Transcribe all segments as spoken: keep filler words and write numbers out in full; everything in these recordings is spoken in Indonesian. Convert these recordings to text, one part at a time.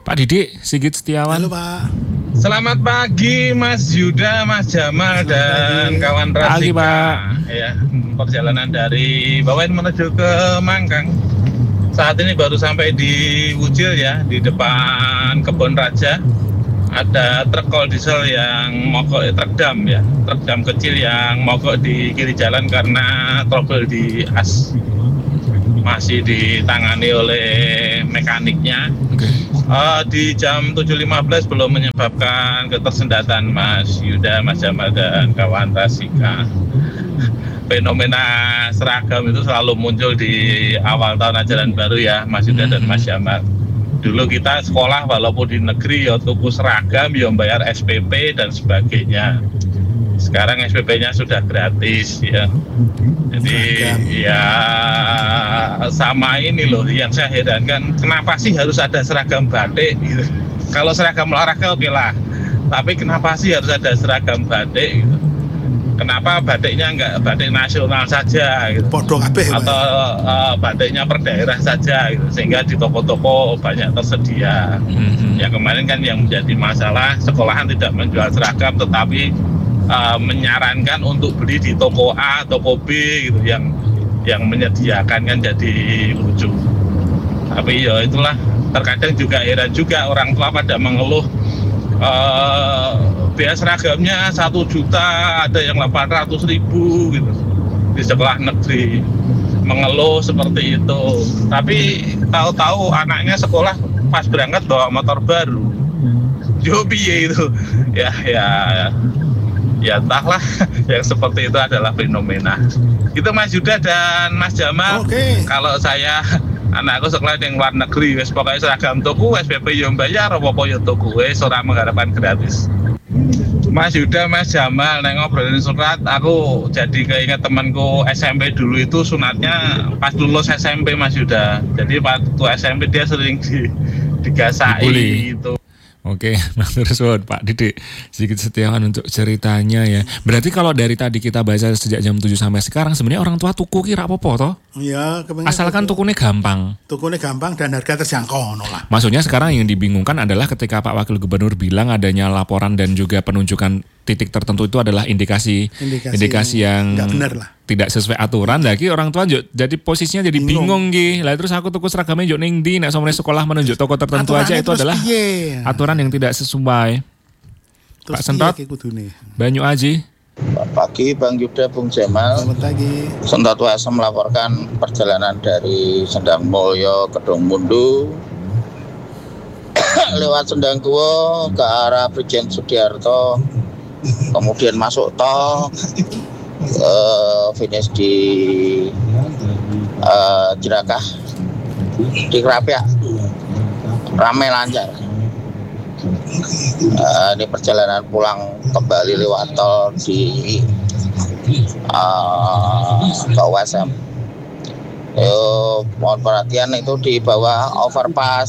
Pak Didik, Sigit Setiawan. Halo Pak. Selamat pagi Mas Yuda, Mas Jamal, Selamat dan pagi. kawan Rasika. Pagi, Pak. Ya, perjalanan dari Bawen menuju ke Mangkang. Saat ini baru sampai di Wujil ya, di depan Kebon Raja. Ada truk kol diesel yang mogok, truk dam ya, truk dam kecil yang mogok di kiri jalan karena trouble di as. Masih ditangani oleh mekaniknya. Oke. Uh, di jam tujuh lima belas belum menyebabkan ketersendatan Mas Yuda, Mas Jamal, dan kawan Rasika. Fenomena seragam itu selalu muncul di awal tahun ajaran baru ya, Mas Yuda dan Mas Jamal. Dulu kita sekolah walaupun di negeri ya tuku seragam, ya bayar S P P dan sebagainya. Sekarang S P P-nya sudah gratis ya. Jadi ya sama ini loh yang saya herankan, kenapa sih harus ada seragam batik gitu. Kalau seragam olahraga oke lah, tapi kenapa sih harus ada seragam batik gitu. Kenapa batiknya enggak batik nasional saja gitu. Podok kabeh atau uh, batiknya per daerah saja gitu, sehingga di toko-toko banyak tersedia. Mm-hmm. Ya kemarin kan yang menjadi masalah sekolahan tidak menjual seragam tetapi uh, menyarankan untuk beli di toko A, toko B gitu yang yang menyediakan kan jadi lucu. Tapi ya itulah, terkadang juga heran juga orang tua pada mengeluh uh, biaya seragamnya satu juta, ada yang delapan ratus ribu gitu di sekolah negeri, mengeluh seperti itu. Tapi tahu-tahu anaknya sekolah pas berangkat bawa motor baru, yo piye itu ya ya ya entahlah. Yang seperti itu adalah fenomena. Itu Mas Yuda dan Mas Jamal. Oke. Kalau saya anakku sekolah yang luar negeri, wes pokoknya seragam tuku, S P P yang bayar, apa-apa yang tuku, wes orang mengharapkan gratis. Mas Yuda, Mas Jamal, neng ngobrolin sunat, aku jadi keinget temanku S M P dulu itu sunatnya pas lulus S M P Mas Yuda. Jadi waktu S M P dia sering di, digasai Dibully. itu. Oke, matur suwun Pak Didik, Sigit Setiawan untuk ceritanya ya. Berarti kalau dari tadi kita baca sejak jam tujuh sampai sekarang, sebenarnya orang tua tuku kira apa-apa toh? Iya, kepengen Asalkan tuku. tukunya gampang. Tukunya gampang dan harga terjangkau no lah. Maksudnya sekarang yang dibingungkan adalah ketika Pak Wakil Gubernur bilang adanya laporan dan juga penunjukan titik tertentu itu adalah indikasi Indikasi, indikasi yang nggak benar lah. tidak sesuai aturan. Lagi orang tua jo- jadi posisinya jadi bingung ki. Lah terus aku tuku seragamnya jo ning ndi nek somone sekolah menunjuk toko tertentu Aturannya aja itu terus adalah piye? aturan yang tidak sesuai. Terus Pak Sentot. piye ki kudune? Banyu Aji. Selamat pagi Bang Yuda, Bung Jamal. Selamat pagi. Sentot W S melaporkan perjalanan dari Sendang Mulyo ke Dongmundu lewat Sendang Tuwo ke arah Brigjen Sudiarto, kemudian masuk tol, uh, finish di uh, Jerakah, di Kerapiak, ramai lancar. Uh, ini perjalanan pulang kembali lewat tol di uh, ke W S M. Uh, mohon perhatian itu di bawah overpass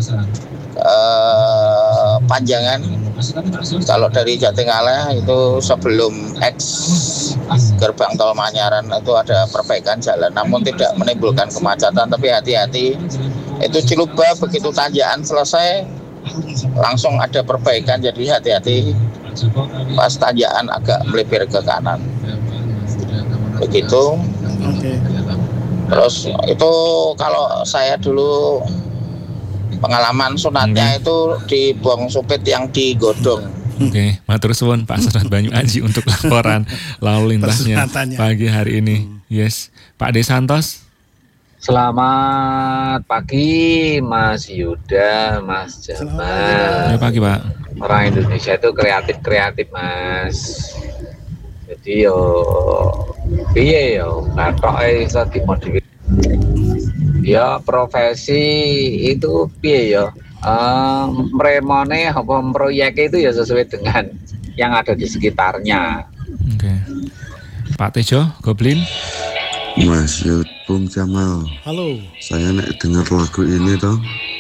uh, Panjangan. Kalau dari Jatingaleh itu sebelum X gerbang tol Manyaran itu ada perbaikan jalan, namun tidak menimbulkan kemacetan. Tapi hati-hati, itu Ciluba begitu tanjakan selesai langsung ada perbaikan, jadi hati-hati pas tanjakan agak melipir ke kanan begitu. Oke. Terus itu kalau saya dulu pengalaman sunatnya Oke. itu di Buang Supit yang digodong. Oke, matur suwun Pak Sentot Banyu Aji untuk laporan lalu lintasnya Persunatannya. pagi hari ini. Yes, Pak De Santos. Selamat pagi Mas Yuda, Mas Jamal. Ya pagi Pak. Orang Indonesia itu kreatif-kreatif Mas. Jadi yo piye yo katok iso dimodifikasi. Ya profesi itu piye yo um, remone apa proyek itu ya sesuai dengan yang ada di sekitarnya. Oke. Pak Tejo, Goblin. Mas Yud, Bung Jamal, Halo. saya nek dengar lagu ini toh,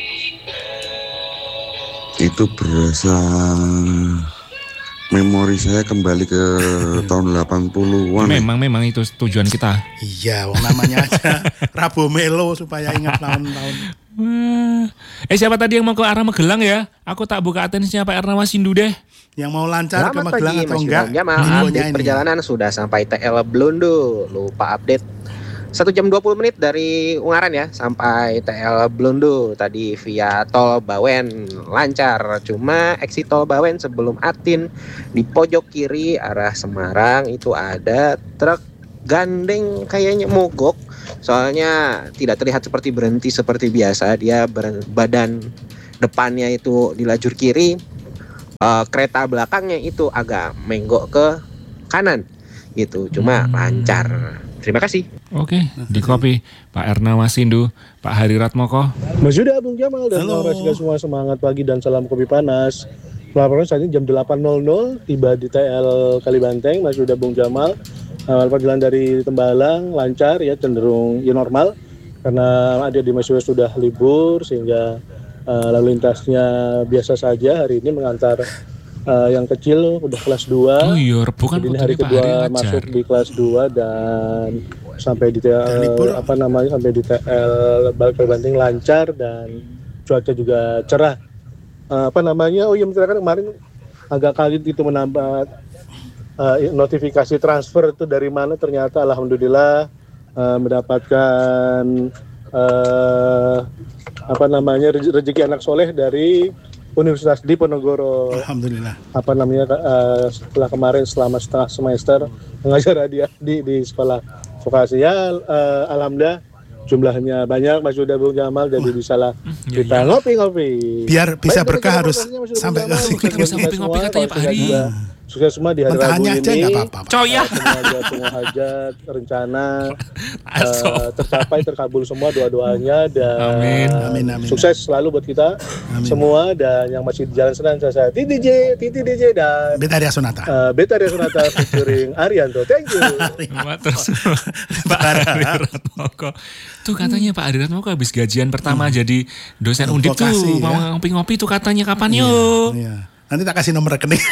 itu berasa memori saya kembali ke tahun delapan puluhan. Memang memang itu tujuan kita. Iya, wong namanya aja Rabu Melo supaya ingat tahun-tahun. Wah. Eh siapa tadi yang mau ke arah Magelang ya? Aku tak buka atensinya Pak Erna Wasindu deh. Yang mau lancar ke Selamat Magelang pagi atau Mas enggak? Yudam Jamal, infonya update ini. perjalanan sudah sampai T L Blondo. Lupa update satu jam dua puluh menit dari Ungaran ya sampai T L Blondo. Tadi via tol Bawen lancar. Cuma exit tol Bawen sebelum Atin di pojok kiri arah Semarang itu ada truk gandeng kayaknya mogok. Soalnya tidak terlihat seperti berhenti seperti biasa. Dia berbadan depannya itu di lajur kiri. Uh, kereta belakangnya itu agak menggok ke kanan gitu, cuma Hmm. lancar. Terima kasih. Oke, di copy Pak Erna Wasindu, Pak Hari Ratmoko. Mas Yuda, Bung Jamal, dan Halo. kawan semua semangat pagi dan salam kopi panas. Melaporkan saat ini jam delapan nol nol tiba di T L Kalibanteng, Mas Yuda, Bung Jamal. Uh, perjalanan dari Tembalang lancar ya, cenderung ya normal karena adik di Mas Yuda sudah libur sehingga uh, lalu lintasnya biasa saja. Hari ini mengantar uh, yang kecil udah kelas dua. Oh iya, Rebu kan Jadi ini hari putranya Pak kedua Hari ngajar. masuk di kelas dua dan sampai di T L libur. apa namanya sampai di T L Kalibanteng lancar dan cuaca juga cerah. Uh, apa namanya? Oh iya, misalkan kemarin agak kaget itu menambah uh, notifikasi transfer itu dari mana, ternyata alhamdulillah uh, mendapatkan uh, apa namanya rez- rezeki anak soleh dari Universitas Diponegoro. Alhamdulillah. Apa namanya uh, setelah kemarin selama setengah semester mengajar dia di di sekolah vokasi ya, uh, alhamdulillah jumlahnya banyak. Mas Yuda, Bung Jamal, jadi bisalah kita ngopi-ngopi. Biar bisa Baik, berkah demikian harus informasinya, Mas Yuda, sampai Bung ke Jamal. sini. Kita bisa ngopi-ngopi Semua, katanya Pak kalau Hari. juga Sukses semua di hari Rabu Bertahannya ini. aja nggak apa-apa. Pak. Coy ya. Uh, semua hajat, semua hajat, rencana Aso. uh, tercapai, terkabul semua doa-doanya dan Amin. Amin, amin. sukses selalu buat kita semua, dan yang masih di jalan senang saya Titi D J, Titi D J dan Betaria Sonata. uh, Betaria Sonata featuring Arianto. Thank you. Terus Pak Hari Ratmoko. Tuh katanya Pak Hari Ratmoko habis gajian pertama jadi dosen Undip tuh Vokasi, mau ya. ngopi-ngopi tuh katanya kapan yuk. Iya. Nanti tak kasih nomor rekening.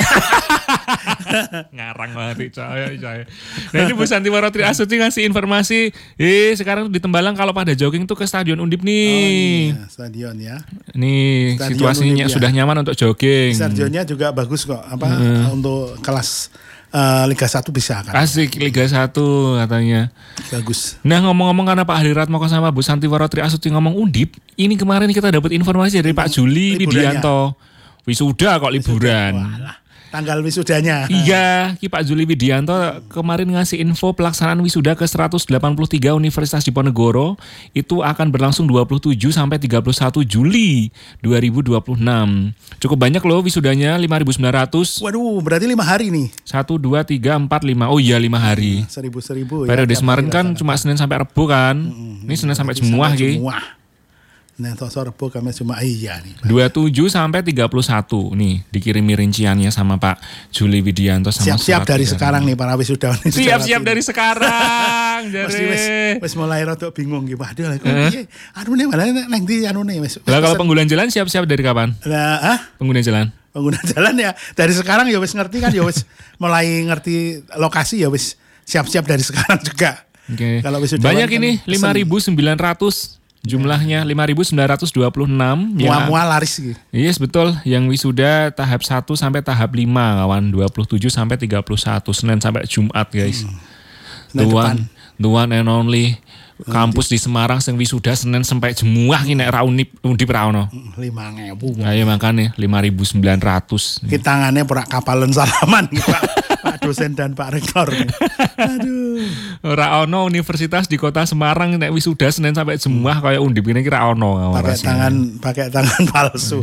Ngarang banget saya saya. Nah ini Bu Santi Warotri Asuti ngasih informasi, eh sekarang di Tembalang kalau pada jogging tuh ke Stadion Undip nih. Iya, stadion ya. Nih Stadion situasinya Undip ya. sudah nyaman untuk jogging. Stadionnya juga bagus kok. Apa untuk kelas eh, Liga satu bisa kan? Asik Liga satu katanya. Bagus. Nah ngomong-ngomong karena Pak Hari Ratmoko sama Bu Santi Warotri Asuti ngomong Undip, ini kemarin kita dapat informasi dari Pak Juli Liburannya. Widianto. Wisuda kok liburan. Walah, tanggal wisudanya. Iya, Ki Pak Juli Widianto kemarin ngasih info pelaksanaan wisuda ke seratus delapan puluh tiga Universitas Diponegoro itu akan berlangsung dua puluh tujuh sampai tiga puluh satu Juli dua ribu dua puluh enam. Cukup banyak loh wisudanya, lima ribu sembilan ratus. Waduh, berarti lima hari nih. satu, dua, tiga, empat, lima. Oh iya lima hari. Seribu-seribu. Periode tiap kemarin hari kan laksanakan. cuma Senin sampai Rebo kan. Ini Senin sampai Jumat Ki. Jumat. Nah, Selasa Rebo kami cuma iya nih. dua puluh tujuh sampai tiga puluh satu nih dikirimi rinciannya sama Pak Juli Widianto sama Siap-siap surat dari edaran. sekarang nih para wisudawan. ini Siap-siap secara dari sekarang. Wis jare. wis wis mulai rada bingung iki. Waduh, kok piye? Anune malah nang ndi anune wis. Lah kalau pengguna jalan siap-siap dari kapan? Lah, ah, Pengguna jalan. pengguna jalan ya dari sekarang ya wis ngerti kan ya wis mulai ngerti lokasi ya wis siap-siap dari sekarang juga. Oke. Kalau wisudawan Banyak kan ini pesen. lima ribu sembilan ratus jumlahnya lima ribu sembilan ratus dua puluh enam. Mua-mua laris gitu. Yes betul, yang wisuda tahap satu sampai tahap lima kawan, dua puluh tujuh sampai tiga puluh satu Senin sampai Jumat guys. The Senin one, the one and only kampus di Semarang sing wisuda Senin sampai Jemuah ki nek ra Undip Undip ra ono. lima ribu. Ayo makane lima ribu sembilan ratus. Ki tangannya perak kapalan salaman nih, Pak. Pak dosen dan Pak rektor. nih. Aduh. Ora ono universitas di kota Semarang nek wisuda Senin sampai Jemuah kaya Undip ini kira ono. Pakai rasanya. tangan pakai tangan palsu.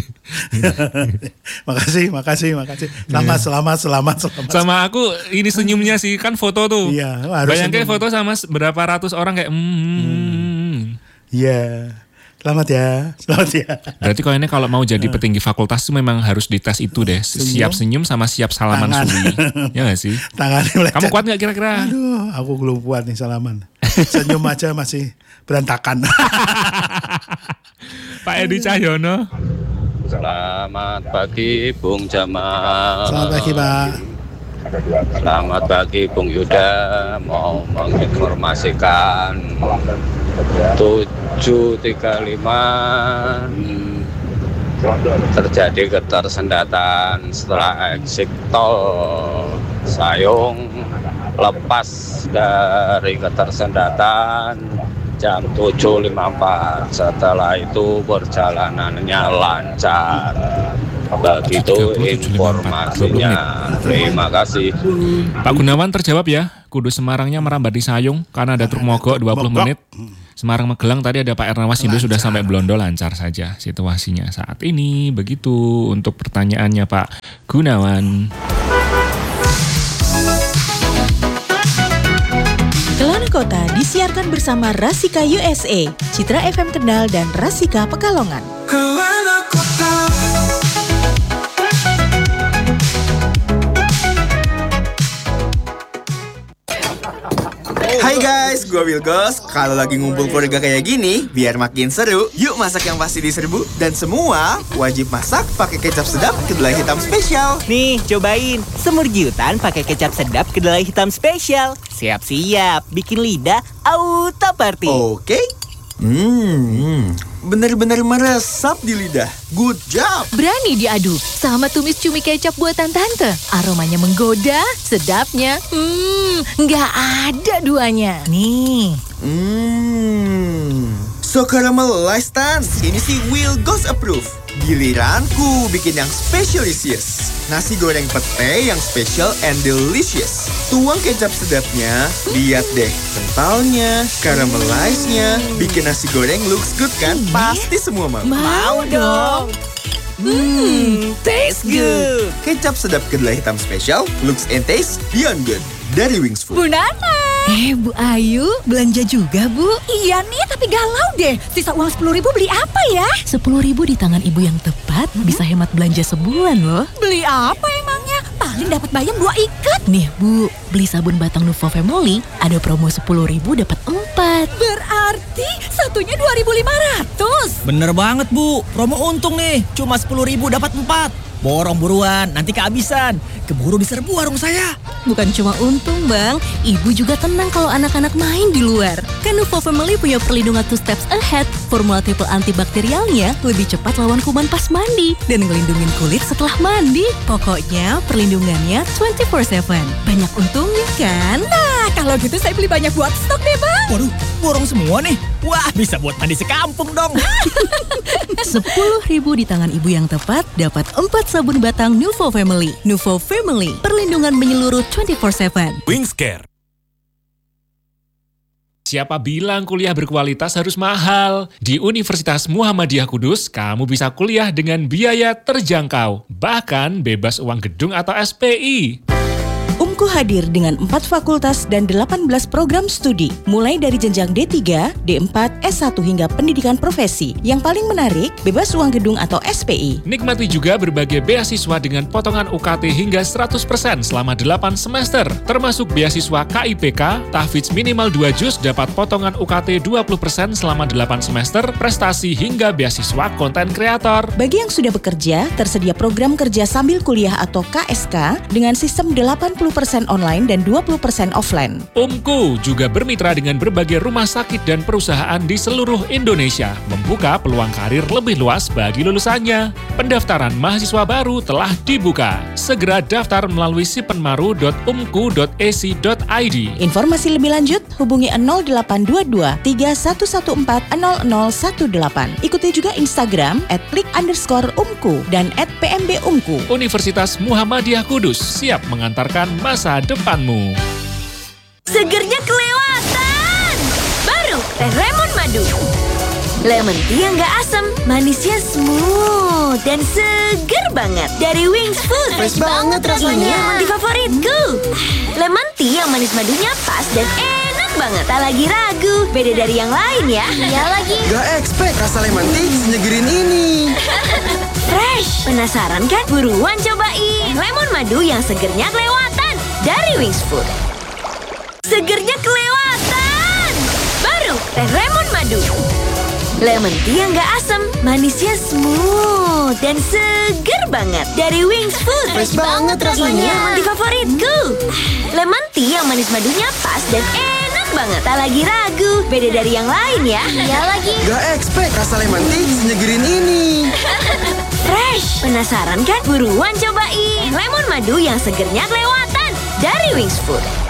makasih, makasih, makasih. Selamat, selamat, selamat, selamat. Sama aku ini senyumnya sih kan foto tuh. Iya, harus Bayangkan senyum. foto sama berapa ratus orang kayak hmm. Iya. Selamat ya. Selamat ya. Berarti kalau ini kalau mau jadi petinggi fakultas itu memang harus dites itu deh. Siap senyum sama siap salaman Tangan. suwi. Ya gak sih? Tangannya melecet. Kamu kuat gak kira-kira? Aduh, aku belum kuat nih salaman. Senyum aja masih berantakan. Pak Edi Cahyono. Selamat pagi Bung Jamal. Selamat pagi, Pak. Selamat pagi Bung Yuda. Mau menginformasikan tujuh tiga lima terjadi ketersendatan setelah exit tol Sayung, lepas dari ketersendatan jam tujuh lima puluh empat. Setelah itu perjalanannya lancar. Begitu informasinya. Terima kasih. Pak Gunawan terjawab ya. Kudus Semarangnya merambat di Sayung karena ada truk mogok dua puluh menit. Semarang Magelang tadi ada Pak Ernawas Indo sudah sampai Blondo, lancar saja situasinya saat ini. Begitu untuk pertanyaannya Pak Gunawan. Kelana Kota disiarkan bersama Rasika U S A, Citra F M Kendal dan Rasika Pekalongan. Kelana Kota. Hai guys, gue Wilgos. Kalau lagi ngumpul keluarga kayak gini, biar makin seru, yuk masak yang pasti diserbu. Dan semua wajib masak pakai kecap sedap kedelai hitam spesial. Nih, cobain semur giutan pakai kecap sedap kedelai hitam spesial. Siap-siap, bikin lidah auto party. Oke. Hmm, bener-bener meresap di lidah. Good job. Berani diadu sama tumis cumi kecap buatan tante. Aromanya menggoda, sedapnya, hmm, nggak ada duanya. Nih. Hmm, so caramelized Tan. Ini sih Will Goes Approve. Giliranku bikin yang specialisious. Nasi goreng pete yang special and delicious. Tuang kecap sedapnya, lihat deh kentalnya, caramelize-nya, bikin nasi goreng looks good kan? Pasti semua mau. Mau dong. Hmm, taste good. Kecap sedap kedelai hitam spesial, looks and taste beyond good. Dari Wings Food. Bu Nana. Eh, Bu Ayu, belanja juga, Bu? Iya nih, tapi galau deh. Sisa uang sepuluh ribu beli apa ya? sepuluh ribu di tangan ibu yang tepat hmm? bisa hemat belanja sebulan loh. Beli apa emangnya? Paling dapat bayam dua ikat. Nih, Bu, beli sabun batang Nuvo Family, ada promo sepuluh ribu dapat empat. Berarti satunya dua ribu lima ratus. Bener banget, Bu. Promo untung nih, cuma sepuluh ribu dapat empat. Borong buruan, nanti kehabisan. Keburu diserbu warung saya. Bukan cuma untung, Bang. Ibu juga tenang kalau anak-anak main di luar. Kan Nuvo Family punya perlindungan two steps ahead. Formula triple antibakterialnya lebih cepat lawan kuman pas mandi. Dan ngelindungin kulit setelah mandi. Pokoknya perlindungannya twenty-four seven. Banyak untungnya kan? Nah, kalau gitu saya beli banyak buat stok deh, Bang. Waduh, borong semua nih. Wah, bisa buat mandi sekampung dong. sepuluh ribu di tangan ibu yang tepat, dapat empat sabun batang Nuvo Family. Nuvo Family, perlindungan menyeluruh twenty-four seven. Wingscare. Siapa bilang kuliah berkualitas harus mahal? Di Universitas Muhammadiyah Kudus, kamu bisa kuliah dengan biaya terjangkau. Bahkan bebas uang gedung atau S P I. UMKU hadir dengan empat fakultas dan delapan belas program studi, mulai dari jenjang D tiga, D empat, S satu hingga pendidikan profesi. Yang paling menarik, bebas uang gedung atau S P I. Nikmati juga berbagai beasiswa dengan potongan U K T hingga seratus persen selama delapan semester, termasuk beasiswa K I P K, tahfidz minimal dua juz dapat potongan U K T dua puluh persen selama delapan semester, prestasi hingga beasiswa konten kreator. Bagi yang sudah bekerja, tersedia program kerja sambil kuliah atau K S K dengan sistem delapan puluh persen online dan dua puluh persen offline. UMKU juga bermitra dengan berbagai rumah sakit dan perusahaan di seluruh Indonesia, membuka peluang karir lebih luas bagi lulusannya. Pendaftaran mahasiswa baru telah dibuka. Segera daftar melalui sipenmaru dot umku dot a c dot i d. Informasi lebih lanjut hubungi nol delapan dua dua tiga satu satu empat nol nol satu delapan. Ikuti juga Instagram at klik underscore umku dan at pmbumku. Universitas Muhammadiyah Kudus siap mengantarkan masa depanmu. Segernya kelewatan. Baru teh lemon madu. Lemon tea yang gak asam, manisnya smooth dan seger banget. Dari Wings Food. Fresh banget rasanya. Ini lemon tea favoritku. Lemon tea yang manis madunya pas dan enak banget. Tak lagi ragu, beda dari yang lain ya. Iya lagi. Gak expect rasa lemon tea segerin ini. Fresh. Penasaran kan? Buruan cobain. Lemon madu yang segernya kelewatan. Dari Wings Food. Segernya kelewatan. Baru teh lemon madu. Lemon tea yang gak asam, manisnya smooth dan seger banget. Dari Wings Food. Fresh banget rasanya. Ini lemon tea favoritku. Lemon tea yang manis madunya pas dan enak banget. Tak lagi ragu, beda dari yang lain ya. Iya lagi. Gak expect rasa lemon tea senyegerin ini. Fresh. Penasaran kan? Buruan cobain. Lemon madu yang segernya kelewatan dari Wings Food.